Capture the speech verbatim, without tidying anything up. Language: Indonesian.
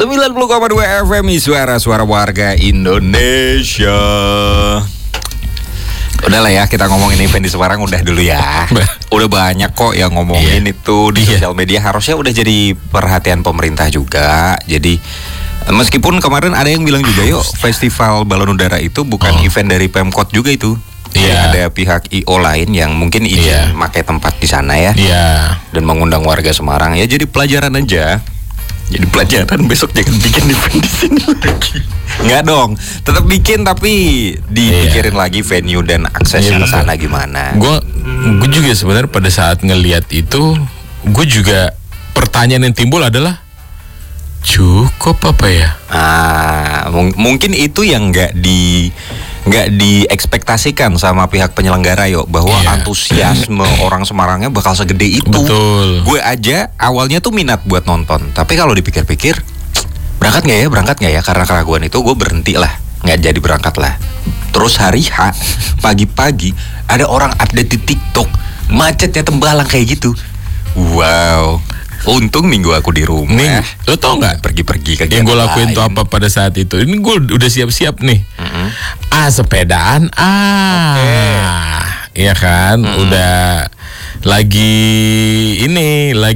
sembilan puluh koma dua F M suara-suara warga Indonesia. Udah lah ya, kita ngomongin event di Semarang udah dulu ya. Udah banyak kok yang ngomongin yeah. itu di yeah. sosial media. Harusnya udah jadi perhatian pemerintah juga. Jadi meskipun kemarin ada yang bilang juga, yuk festival balon udara itu bukan oh. event dari Pemkot juga itu. Iya. Ada pihak I O lain yang mungkin izin yeah. pakai tempat di sana ya. Iya. Yeah. Dan mengundang warga Semarang ya, jadi pelajaran aja. Jadi pelajaran, besok jangan bikin event di sini lagi. Nggak dong, tetap bikin tapi dipikirin iya. lagi venue dan aksesnya ke sana gimana. Gue gue juga sebenarnya pada saat ngelihat itu, gue juga pertanyaan yang timbul adalah cukup apa ya? Ah, mung- mungkin itu yang nggak di nggak diekspektasikan sama pihak penyelenggara yuk, bahwa yeah. antusiasme orang Semarangnya bakal segede itu. Betul. Gue aja awalnya tuh minat buat nonton, tapi kalau dipikir-pikir berangkat nggak ya, berangkat nggak ya, karena keraguan itu gue berhenti lah, nggak jadi berangkat lah. Terus hari H pagi-pagi ada orang update di TikTok macetnya tembalang kayak gitu. Wow. Untung minggu aku di rumah. Nih, lo tau nggak pergi-pergi ke yang gue lakuin tuh apa pada saat itu? Ini gue udah siap-siap nih. Mm-hmm. Ah sepedaan, ah, okay. Iya kan, mm-hmm. udah lagi ini lagi.